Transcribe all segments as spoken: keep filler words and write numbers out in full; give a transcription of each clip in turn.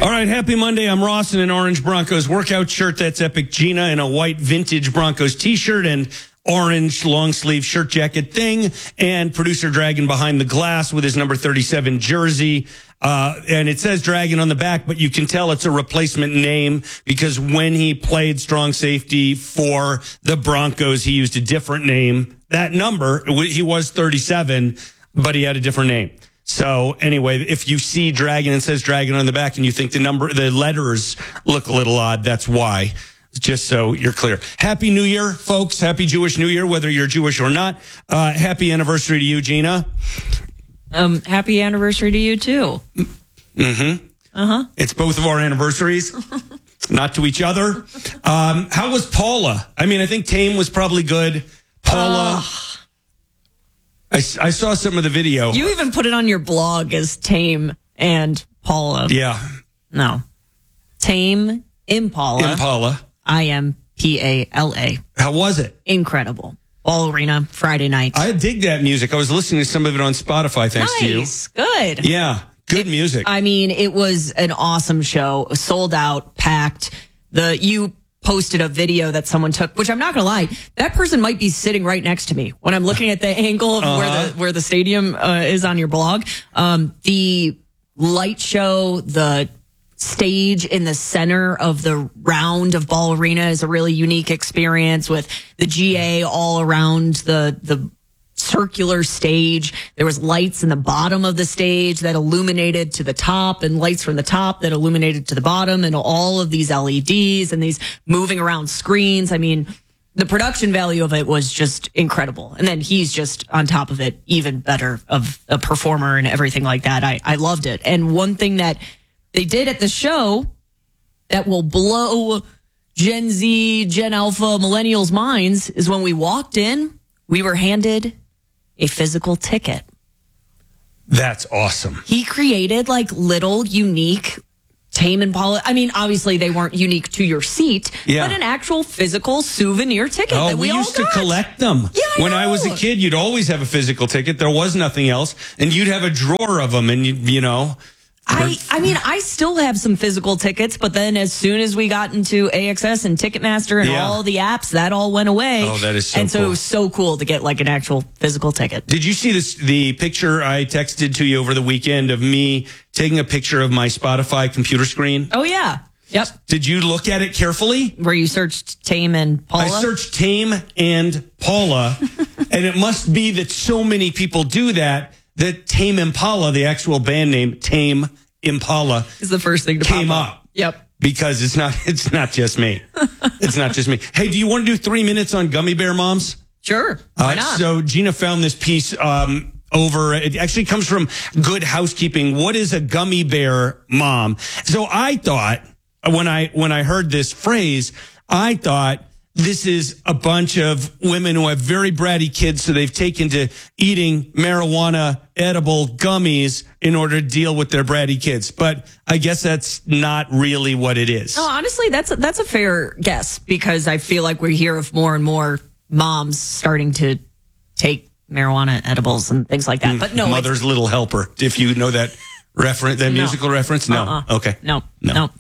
All right, happy Monday. I'm Ross in an orange Broncos workout shirt. That's epic. Gina in a white vintage Broncos t-shirt and orange long sleeve shirt jacket thing. And producer Dragon behind the glass with his number thirty-seven jersey. Uh, and it says Dragon on the back, but you can tell it's a replacement name because when he played strong safety for the Broncos, he used a different name. That number, he was thirty-seven, but he had a different name. So anyway, if you see Dragon and says Dragon on the back and you think the number, the letters look a little odd, that's why. Just so you're clear. Happy New Year, folks. Happy Jewish New Year, whether you're Jewish or not. Uh, happy anniversary to you, Gina. Um, happy anniversary to you too. Mm-hmm. Uh-huh. It's both of our anniversaries, not to each other. Um, how was Paula? I mean, I think Tame was probably good. Paula. Uh. I, I saw some of the video. You even put it on your blog as Tame and Paula. Yeah. No. Tame Impala. Impala. I M P A L A. How was it? Incredible. Ball Arena, Friday night. I dig that music. I was listening to some of it on Spotify, thanks nice. to you. Nice. Good. Yeah. Good it, music. I mean, it was an awesome show. Sold out, packed. The you posted a video that someone took, which I'm not going to lie, that person might be sitting right next to me when I'm looking at the angle of uh-huh. where the where the stadium uh, is on your blog. Um, the light show, the stage in the center of the round of Ball Arena is a really unique experience with the G A all around the the circular stage. There was lights in the bottom of the stage that illuminated to the top and lights from the top that illuminated to the bottom and all of these L E Ds and these moving around screens. I mean, the production value of it was just incredible. And then he's just on top of it, even better of a performer and everything like that. I, I loved it. And one thing that they did at the show that will blow Gen Z, Gen Alpha, millennials' minds is when we walked in, we were handed a physical ticket. That's awesome. He created like little unique Tame Impala. I mean, obviously they weren't unique to your seat, yeah. but an actual physical souvenir ticket oh, that we, we all used got. to collect them. Yeah, I when know. I was a kid, you'd always have a physical ticket. There was nothing else. And you'd have a drawer of them and you, you know. I, I mean, I still have some physical tickets, but then as soon as we got into A X S and Ticketmaster and yeah. all the apps, that all went away. Oh, that is so And so cool. it was so cool to get like an actual physical ticket. Did you see this? The picture I texted to you over the weekend of me taking a picture of my Spotify computer screen? Oh, yeah. Yep. Did you look at it carefully? Where you searched Tame and Paula? I searched Tame and Paula, and it must be that so many people do that, that Tame Impala, the actual band name, Tame Impala, is the first thing to came pop up. up. Yep. Because it's not it's not just me. It's not just me. Hey, do you want to do three minutes on Gummy Bear Moms? Sure. Why not? Uh, so Gina found this piece um, over. It actually comes from Good Housekeeping. What is a gummy bear mom? So I thought when I when I heard this phrase, I thought this is a bunch of women who have very bratty kids, so they've taken to eating marijuana edible gummies in order to deal with their bratty kids. But I guess that's not really what it is. No, honestly, that's a, that's a fair guess because I feel like we hear of more and more moms starting to take marijuana edibles and things like that. But no, Mother's Little Helper. If you know that reference, that no. musical reference, no. Uh-uh. Okay, no, no. no.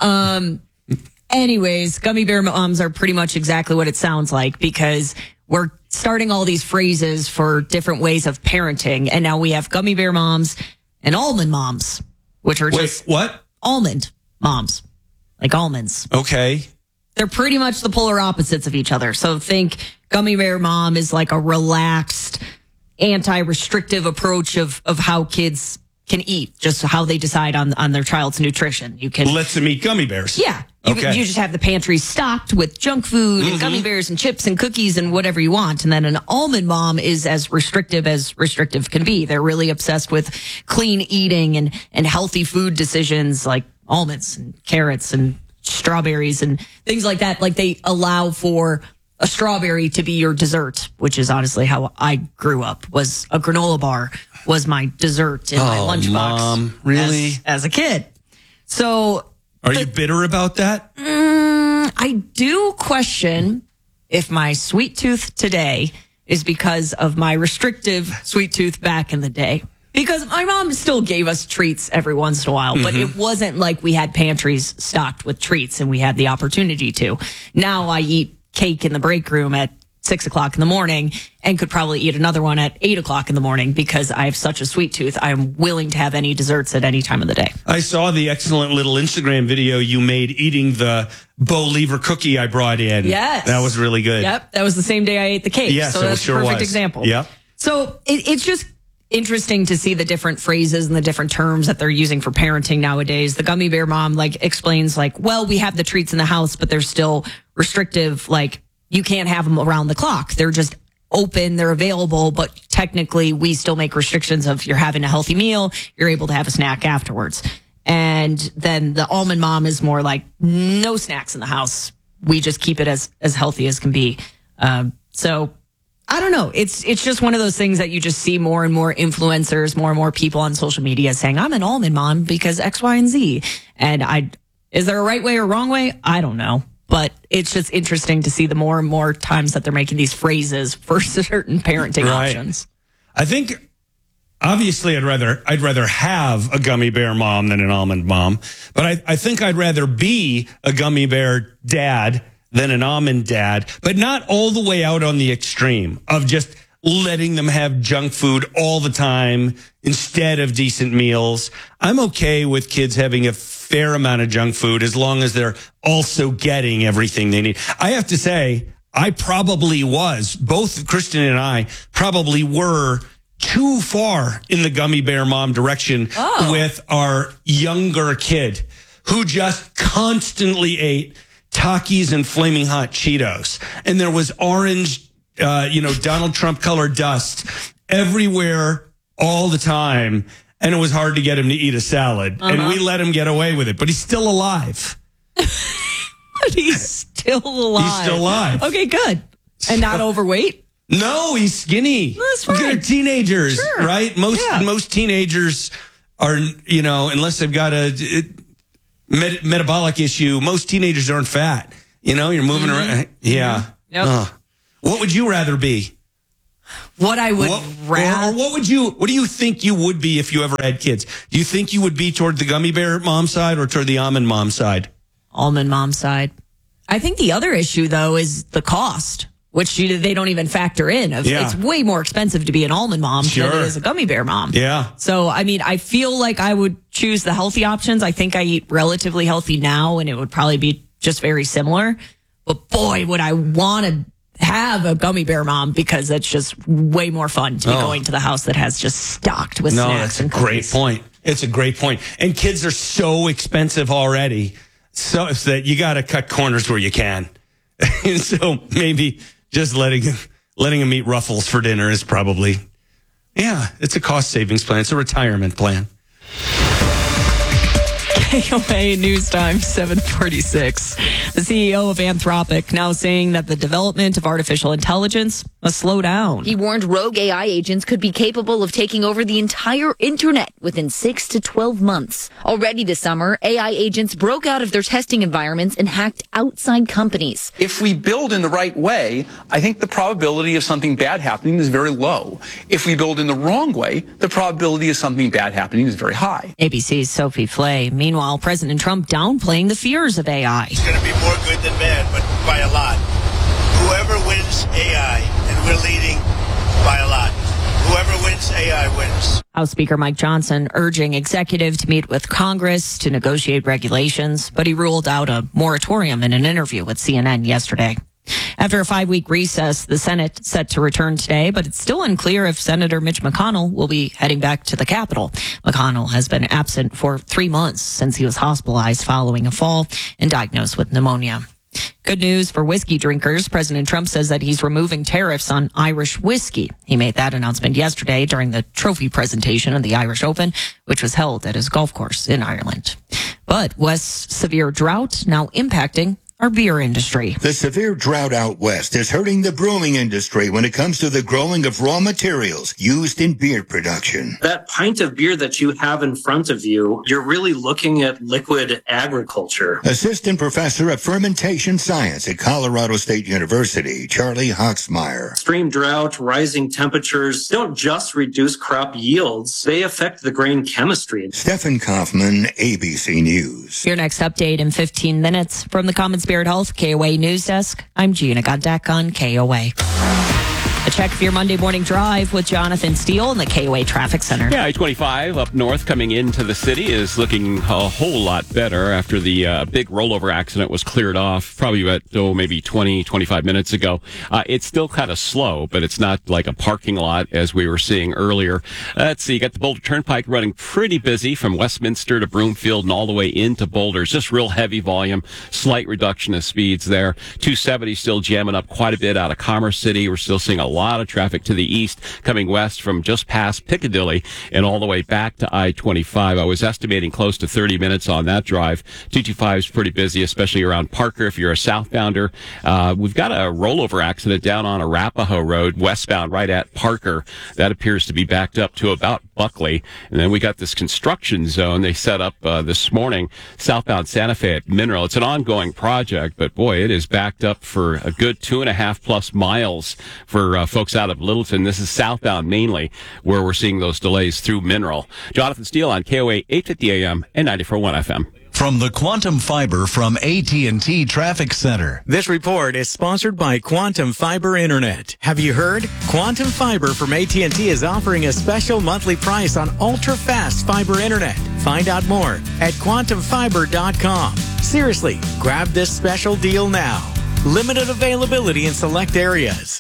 Um. Anyways, gummy bear moms are pretty much exactly what it sounds like because we're starting all these phrases for different ways of parenting. And now we have gummy bear moms and almond moms, which are Wait, just what? Almond moms, like almonds. Okay. They're pretty much the polar opposites of each other. So think gummy bear mom is like a relaxed, anti-restrictive approach of, of how kids can eat, just how they decide on, on their child's nutrition. You can Lets them eat gummy bears. Yeah. You, okay. you just have the pantry stocked with junk food mm-hmm. and gummy bears and chips and cookies and whatever you want. And then an almond mom is as restrictive as restrictive can be. They're really obsessed with clean eating and, and healthy food decisions like almonds and carrots and strawberries and things like that. Like they allow for a strawberry to be your dessert, which is honestly how I grew up, was a granola bar was my dessert in oh, my lunchbox. Mom, really? As, as a kid. So Are the, you bitter about that? Mm, I do question if my sweet tooth today is because of my restrictive sweet tooth back in the day. Because my mom still gave us treats every once in a while, but Mm-hmm. it wasn't like we had pantries stocked with treats and we had the opportunity to. Now I eat cake in the break room at six o'clock in the morning and could probably eat another one at eight o'clock in the morning because I have such a sweet tooth. I'm willing to have any desserts at any time of the day. I saw the excellent little Instagram video you made eating the Bo Lever cookie I brought in. Yes. That was really good. Yep. That was the same day I ate the cake. Yes, so it that's sure a perfect was. example. Yep. So it, it's just interesting to see the different phrases and the different terms that they're using for parenting nowadays. The gummy bear mom like explains like, well, we have the treats in the house, but they're still restrictive. Like you can't have them around the clock. They're just open. They're available, but technically we still make restrictions of you're having a healthy meal. You're able to have a snack afterwards. And then the almond mom is more like no snacks in the house. We just keep it as, as healthy as can be. Um, so I don't know. It's it's just one of those things that you just see more and more influencers, more and more people on social media saying, I'm an almond mom because X, Y, and Z. And I, is there a right way or wrong way? I don't know. But it's just interesting to see the more and more times that they're making these phrases for certain parenting Right. options. I think obviously I'd rather I'd rather have a gummy bear mom than an almond mom, but I, I think I'd rather be a gummy bear dad than an almond dad, but not all the way out on the extreme of just letting them have junk food all the time instead of decent meals. I'm okay with kids having a fair amount of junk food as long as they're also getting everything they need. I have to say, I probably was, both Kristen and I probably were too far in the gummy bear mom direction Oh. with our younger kid who just constantly ate Takis and Flaming Hot Cheetos. And there was orange, uh, you know, Donald Trump colored dust everywhere all the time. And it was hard to get him to eat a salad. Uh-huh. And we let him get away with it. But he's still alive. But he's still alive. He's still alive. Okay, good. And not overweight? No, he's skinny. That's Look fine. at teenagers, Sure. right? Most Yeah. most teenagers are, you know, unless they've got a, a met, metabolic issue, most teenagers aren't fat. You know, you're moving around. Yeah. Yep. Ugh. What would you rather be? What I would What, rather. or, or what would you? What do you think you would be if you ever had kids? Do you think you would be toward the gummy bear mom side or toward the almond mom side? Almond mom side. I think the other issue though is the cost, which you, they don't even factor in. Of, Yeah. It's way more expensive to be an almond mom Sure. than it is a gummy bear mom. Yeah. So, I mean, I feel like I would choose the healthy options. I think I eat relatively healthy now and it would probably be just very similar. But boy, would I want to have a gummy bear mom because it's just way more fun to be Oh. going to the house that has just stocked with No, snacks that's a and great cookies. point. It's a great point. And kids are so expensive already, so it's that you got to cut corners where you can. And so maybe just letting letting them eat Ruffles for dinner is probably, yeah, it's a cost savings plan. It's a retirement plan. K O A News Time, seven forty-six. The C E O of Anthropic now saying that the development of artificial intelligence must slow down. He warned rogue A I agents could be capable of taking over the entire internet within six to twelve months. Already this summer, A I agents broke out of their testing environments and hacked outside companies. If we build in the right way, I think the probability of something bad happening is very low. If we build in the wrong way, the probability of something bad happening is very high. A B C's Sophie Flay. Meanwhile, President Trump downplaying the fears of A I. It's going to be more good than bad, but by a lot. Whoever wins A I, and we're leading by a lot. Whoever wins A I wins. House Speaker Mike Johnson urging executive to meet with Congress to negotiate regulations, but he ruled out a moratorium in an interview with C N N yesterday. After a five-week recess, the Senate set to return today, but it's still unclear if Senator Mitch McConnell will be heading back to the Capitol. McConnell has been absent for three months since he was hospitalized following a fall and diagnosed with pneumonia. Good news for whiskey drinkers. President Trump says that he's removing tariffs on Irish whiskey. He made that announcement yesterday during the trophy presentation of the Irish Open, which was held at his golf course in Ireland. But West's severe drought now impacting our beer industry. The severe drought out west is hurting the brewing industry when it comes to the growing of raw materials used in beer production. That pint of beer that you have in front of you, you're really looking at liquid agriculture. Assistant Professor of Fermentation Science at Colorado State University, Charlie Hoxmeyer. Extreme drought, rising temperatures don't just reduce crop yields, they affect the grain chemistry. Stefan Kaufman, A B C News. Your next update in fifteen minutes from the Common Spirit Health K O A News Desk. I'm Gina Godek on K O A. A check of your Monday morning drive with Jonathan Steele in the K O A Traffic Center. Yeah, I twenty-five up north coming into the city is looking a whole lot better after the uh, big rollover accident was cleared off probably about, oh, maybe twenty, twenty-five minutes ago. Uh, it's still kind of slow, but it's not like a parking lot as we were seeing earlier. Uh, let's see, you got the Boulder Turnpike running pretty busy from Westminster to Broomfield and all the way into Boulder. It's just real heavy volume, slight reduction of speeds there. two seventy still jamming up quite a bit out of Commerce City. We're still seeing a lot of traffic to the east coming west from just past Piccadilly and all the way back to I twenty-five. I was estimating close to thirty minutes on that drive. two twenty-five is pretty busy, especially around Parker if you're a southbounder. Uh, we've got a rollover accident down on Arapahoe Road, westbound right at Parker. That appears to be backed up to about Buckley. And then we got this construction zone they set up uh, this morning, southbound Santa Fe at Mineral. It's an ongoing project, but boy, it is backed up for a good two and a half plus miles for uh, folks out of Littleton. This is southbound mainly where we're seeing those delays through Mineral. Jonathan Steele on K O A eight fifty A M and ninety-four point one F M. From the Quantum Fiber from A T and T Traffic Center. This report is sponsored by Quantum Fiber Internet. Have you heard? Quantum Fiber from A T and T is offering a special monthly price on ultra-fast fiber internet. Find out more at quantum fiber dot com. Seriously, grab this special deal now. Limited availability in select areas.